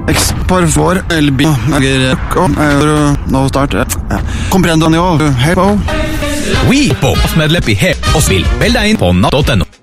X por favor, el bio, nå starter Comprendo, jo, hei på. We på medlem i He og spill. Meld deg inn på natt.no.